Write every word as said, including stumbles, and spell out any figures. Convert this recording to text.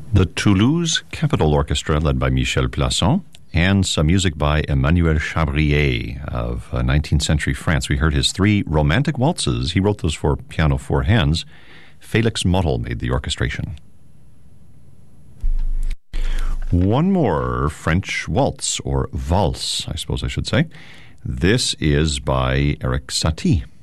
The Toulouse Capitol Orchestra, led by Michel Plasson, and some music by Emmanuel Chabrier of uh, nineteenth century France. We heard his three romantic waltzes. He wrote those for piano, four hands. Félix Mottl made the orchestration. One more French waltz, or valse, I suppose I should say. This is by Erik Satie.